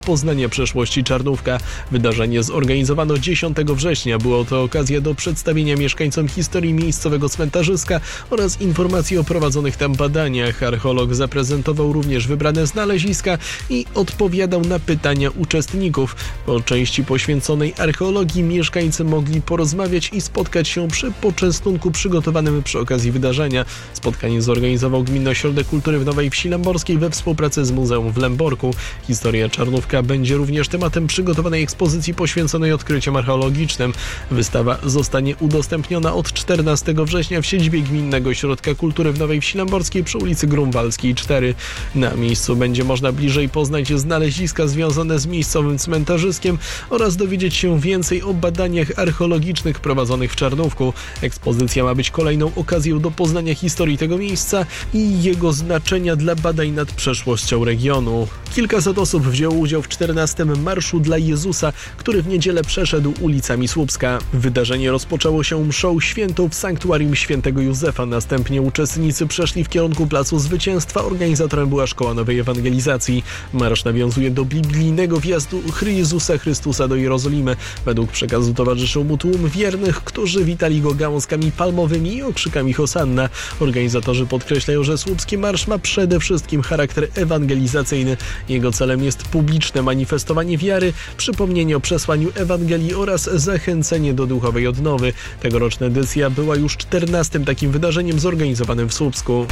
Poznania przeszłości Czarnówka. Wydarzenie zorganizowano 10 września. Było to okazja do przedstawienia mieszkańcom historii miejscowego cmentarzyska oraz informacji o prowadzonych tam badaniach. Archeolog zaprezentował również wybrane znaleziska i odpowiadał na pytania uczestników. Po części poświęconej archeologii mieszkańcy mogli porozmawiać i spotkać się przy poczęstunku przygotowanym przy okazji wydarzenia. Spotkanie zorganizował Gminny Ośrodek Kultury w Nowej Wsi Lęborskiej we współpracy z Muzeum w Lęborku. Historia Czarnówka będzie również tematem przygotowanej ekspozycji poświęconej odkryciom archeologicznym. Wystawa zostanie udostępniona od 14 września w siedzibie Gminnego Ośrodka Kultury w Nowej Wsi Lęborskiej przy ulicy Grunwaldzkiej 4. Na miejscu będzie można bliżej poznać znaleziska związane z miejscowym cmentarzyskiem oraz dowiedzieć się więcej o badaniach archeologicznych prowadzonych w Czarnówku. Ekspozycja ma być kolejną okazją do poznania historii tego miejsca i jego znaczenia dla badań nad przeszłością regionu. Kilkaset osób wzięło udział w 14. Marszu dla Jezusa, który w niedzielę przeszedł ulicami Słupska. Wydarzenie rozpoczęło się mszą świętą w sanktuarium świętego Józefa. Następnie uczestnicy przeszli w kierunku Placu Zwycięstwa. Organizatorem była Szkoła Nowej Ewangelizacji. Marsz nawiązuje do biblijnego wjazdu Jezusa Chrystusa do Jerozolimy. Według przekazu towarzyszył mu tłum wiernych, którzy witali go gałązkami palmowymi i okrzykami Hosanna. Organizatorzy podkreślają, że słupski marsz ma przede wszystkim charakter ewangelizacyjny. Jego celem jest publiczne manifestowanie wiary, przypomnienie o przesłaniu Ewangelii oraz zachęcenie do duchowej odnowy. Tegoroczna edycja była już 14. takim wydarzeniem zorganizowanym w Słupsku.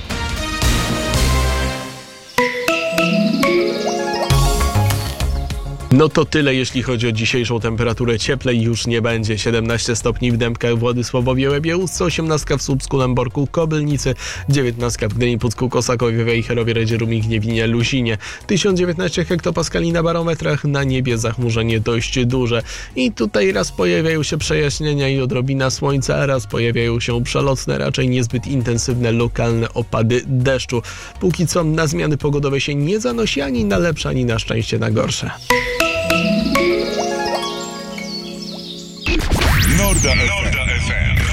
No to tyle, jeśli chodzi o dzisiejszą temperaturę. Cieplej już nie będzie. 17 stopni w Dębkach, Władysławowie, Łebie, Ustce, 18 w Słupsku, Lęborku, Kobylnicy, 19 w Gdyni, Pucku, Kosakowie, Wejherowie, Redzie, Gniewinie, Luzinie, 1019 hektopaskali na barometrach, na niebie zachmurzenie dość duże. I tutaj raz pojawiają się przejaśnienia i odrobina słońca, a raz pojawiają się przelotne, raczej niezbyt intensywne lokalne opady deszczu. Póki co na zmiany pogodowe się nie zanosi ani na lepsze, ani na szczęście na gorsze. Norda FM.